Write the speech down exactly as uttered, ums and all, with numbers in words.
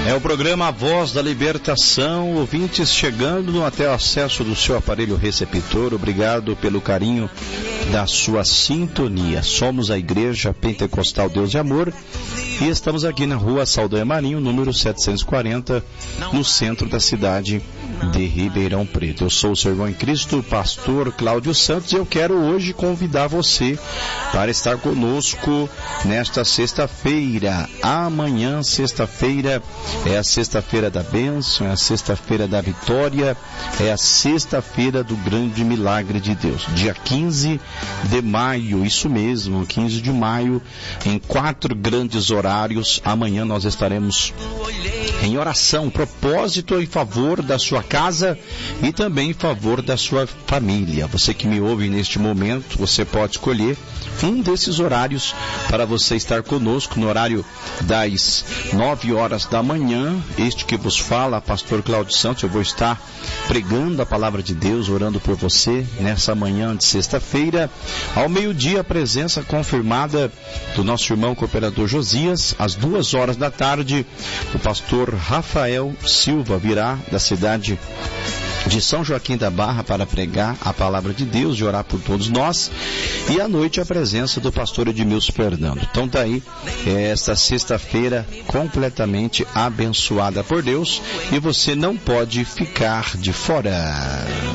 É o programa A Voz da Libertação, ouvintes chegando até o acesso do seu aparelho receptor. Obrigado pelo carinho da sua sintonia. Somos a Igreja Pentecostal Deus de Amor e estamos aqui na rua Saldanha Marinho, número setecentos e quarenta, no centro da cidade de Ribeirão Preto. Eu sou o seu irmão em Cristo, pastor Cláudio Santos, e eu quero hoje convidar você para estar conosco nesta sexta-feira. Amanhã, sexta-feira, é a sexta-feira da bênção, é a sexta-feira da vitória, é a sexta-feira do grande milagre de Deus. Dia quinze de maio, isso mesmo, quinze de maio, em quatro grandes horários. Amanhã nós estaremos em oração, propósito em favor da sua casa e também em favor da sua família. Você que me ouve neste momento, você pode escolher um desses horários para você estar conosco no horário das nove horas da manhã. Este que vos fala, pastor Cláudio Santos, eu vou estar pregando a palavra de Deus, orando por você nessa manhã de sexta-feira. Ao meio-dia, a presença confirmada do nosso irmão cooperador Josias. Às duas horas da tarde, o pastor Rafael Silva virá da cidade de São Joaquim da Barra para pregar a palavra de Deus e orar por todos nós. E à noite a presença do pastor Edmilson Fernando. Então tá aí esta sexta-feira completamente abençoada por Deus e você não pode ficar de fora.